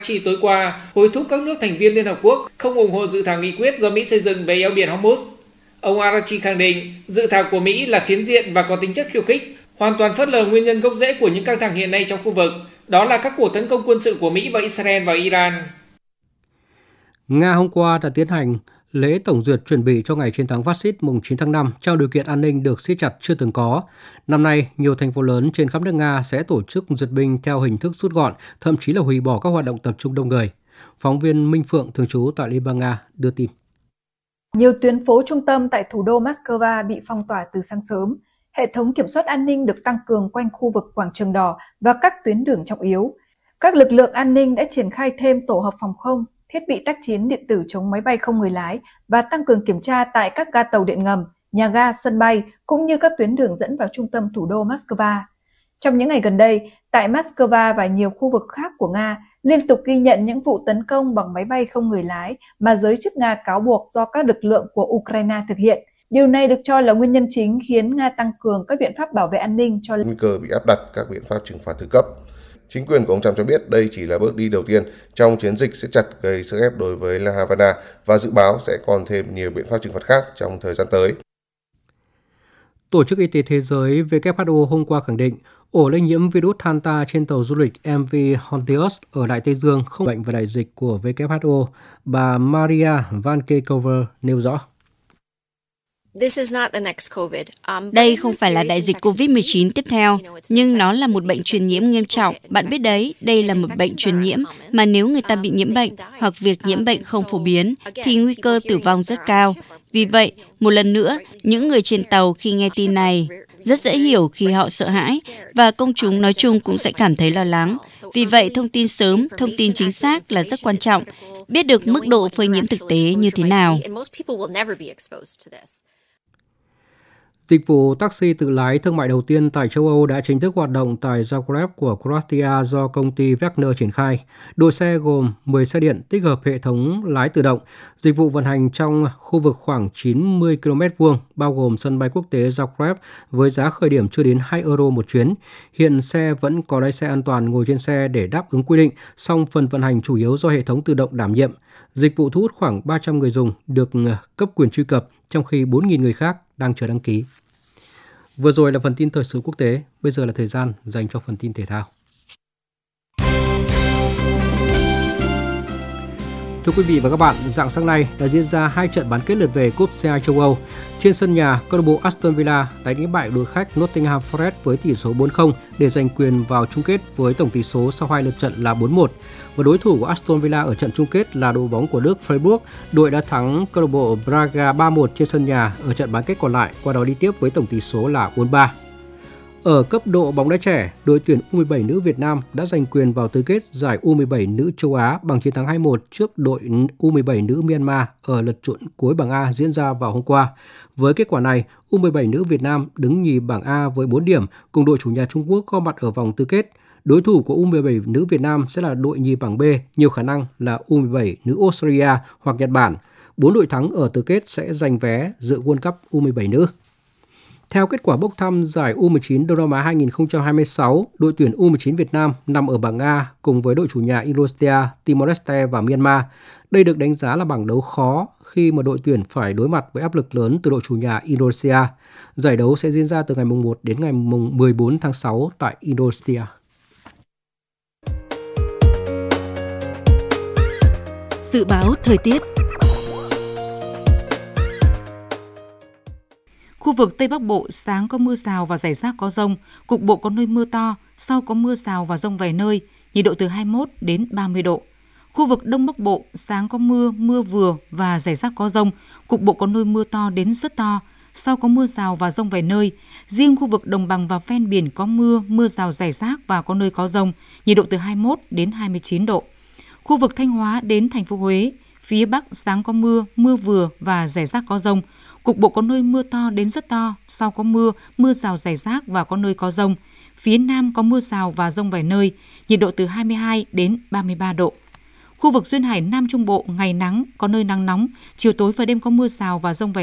Chỉ tối qua, hối thúc các nước thành viên Liên Hợp Quốc không ủng hộ dự thảo nghị quyết do Mỹ xây dựng về eo biển Hormuz. Ông Araghchi khẳng định dự thảo của Mỹ là phiến diện và có tính chất khiêu khích, hoàn toàn phớt lờ nguyên nhân gốc rễ của những căng thẳng hiện nay trong khu vực, đó là các cuộc tấn công quân sự của Mỹ và Israel vào Iran. Nga hôm qua đã tiến hành lễ tổng duyệt chuẩn bị cho ngày chiến thắng phát xít mùng 9 tháng 5 trong điều kiện an ninh được siết chặt chưa từng có. Năm nay, nhiều thành phố lớn trên khắp nước Nga sẽ tổ chức duyệt binh theo hình thức rút gọn, thậm chí là hủy bỏ các hoạt động tập trung đông người. Phóng viên Minh Phượng thường trú tại Liên bang Nga đưa tin. Nhiều tuyến phố trung tâm tại thủ đô Moscow bị phong tỏa từ sáng sớm. Hệ thống kiểm soát an ninh được tăng cường quanh khu vực quảng trường đỏ và các tuyến đường trọng yếu. Các lực lượng an ninh đã triển khai thêm tổ hợp phòng không, thiết bị tác chiến điện tử chống máy bay không người lái và tăng cường kiểm tra tại các ga tàu điện ngầm, nhà ga, sân bay cũng như các tuyến đường dẫn vào trung tâm thủ đô Moscow. Trong những ngày gần đây, tại Moscow và nhiều khu vực khác của Nga liên tục ghi nhận những vụ tấn công bằng máy bay không người lái mà giới chức Nga cáo buộc do các lực lượng của Ukraine thực hiện. Điều này được cho là nguyên nhân chính khiến Nga tăng cường các biện pháp bảo vệ an ninh cho nguy cơ bị áp đặt các biện pháp trừng phạt thứ cấp. Chính quyền của ông Trump cho biết đây chỉ là bước đi đầu tiên trong chiến dịch siết chặt gây sức ép đối với La Havana và dự báo sẽ còn thêm nhiều biện pháp trừng phạt khác trong thời gian tới. Tổ chức Y tế Thế giới WHO hôm qua khẳng định ổ lây nhiễm virus Hanta trên tàu du lịch MV Hontios ở Đại Tây Dương không bệnh và đại dịch của WHO, bà Maria Vankekover nêu rõ. Đây không phải là đại dịch COVID-19 tiếp theo, nhưng nó là một bệnh truyền nhiễm nghiêm trọng. Bạn biết đấy, đây là một bệnh truyền nhiễm mà nếu người ta bị nhiễm bệnh hoặc việc nhiễm bệnh không phổ biến, thì nguy cơ tử vong rất cao. Vì vậy, một lần nữa, những người trên tàu khi nghe tin này rất dễ hiểu khi họ sợ hãi và công chúng nói chung cũng sẽ cảm thấy lo lắng. Vì vậy, thông tin sớm, thông tin chính xác là rất quan trọng, biết được mức độ phơi nhiễm thực tế như thế nào. Dịch vụ taxi tự lái thương mại đầu tiên tại châu Âu đã chính thức hoạt động tại Zagreb của Croatia do công ty Wagner triển khai. Đội xe gồm 10 xe điện tích hợp hệ thống lái tự động. Dịch vụ vận hành trong khu vực khoảng 90 km2, bao gồm sân bay quốc tế Zagreb với giá khởi điểm chưa đến 2 euro một chuyến. Hiện xe vẫn có lái xe an toàn ngồi trên xe để đáp ứng quy định, song phần vận hành chủ yếu do hệ thống tự động đảm nhiệm. Dịch vụ thu hút khoảng 300 người dùng được cấp quyền truy cập, trong khi 4.000 người khác đang chờ đăng ký. Vừa rồi là phần tin thời sự quốc tế, bây giờ là thời gian dành cho phần tin thể thao. Thưa quý vị và các bạn, rạng sáng nay đã diễn ra 2 trận bán kết lượt về Cúp C2 châu Âu. Trên sân nhà, câu lạc bộ Aston Villa đã đánh bại đội khách Nottingham Forest với tỷ số 4-0 để giành quyền vào chung kết với tổng tỷ số sau 2 lượt trận là 4-1. Và đối thủ của Aston Villa ở trận chung kết là đội bóng của Đức Freiburg. Đội đã thắng câu lạc bộ Braga 3-1 trên sân nhà ở trận bán kết còn lại, qua đó đi tiếp với tổng tỷ số là 4-3. Ở cấp độ bóng đá trẻ, đội tuyển U17 nữ Việt Nam đã giành quyền vào tứ kết giải U17 nữ châu Á bằng chiến thắng 2-1 trước đội U17 nữ Myanmar ở lượt trận cuối bảng A diễn ra vào hôm qua. Với kết quả này, U17 nữ Việt Nam đứng nhì bảng A với 4 điểm, cùng đội chủ nhà Trung Quốc có mặt ở vòng tứ kết. Đối thủ của U17 nữ Việt Nam sẽ là đội nhì bảng B, nhiều khả năng là U17 nữ Australia hoặc Nhật Bản. 4 đội thắng ở tứ kết sẽ giành vé dự World Cup U17 nữ. Theo kết quả bốc thăm giải U19 Đông Nam Á 2026, đội tuyển U19 Việt Nam nằm ở bảng A cùng với đội chủ nhà Indonesia, Timor-Leste và Myanmar. Đây được đánh giá là bảng đấu khó khi mà đội tuyển phải đối mặt với áp lực lớn từ đội chủ nhà Indonesia. Giải đấu sẽ diễn ra từ ngày 1 đến ngày 14 tháng 6 tại Indonesia. Dự báo thời tiết. Khu vực Tây Bắc Bộ sáng có mưa rào và rải rác có dông, cục bộ có nơi mưa to, sau có mưa rào và dông vài nơi, nhiệt độ từ 21 đến 30 độ. Khu vực Đông Bắc Bộ sáng có mưa, mưa vừa và rải rác có dông, cục bộ có nơi mưa to đến rất to, sau có mưa rào và dông vài nơi. Riêng khu vực đồng bằng và ven biển có mưa, mưa rào rải rác và có nơi có dông, nhiệt độ từ 21 đến 29 độ. Khu vực Thanh Hóa đến thành phố Huế, phía Bắc sáng có mưa, mưa vừa và rải rác có dông. Cục bộ có nơi mưa to đến rất to, sau có mưa, mưa rào rải rác và có nơi có dông. Phía Nam có mưa rào và dông vài nơi, nhiệt độ từ 22 đến 33 độ. Khu vực duyên hải Nam Trung Bộ ngày nắng, có nơi nắng nóng, chiều tối và đêm có mưa rào và dông vài